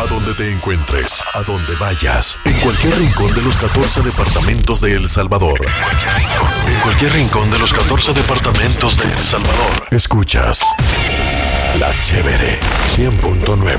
A donde te encuentres, a donde vayas, en cualquier rincón de los 14 departamentos de El Salvador. En cualquier rincón de los 14 departamentos de El Salvador. Escuchas La Chévere 100.9.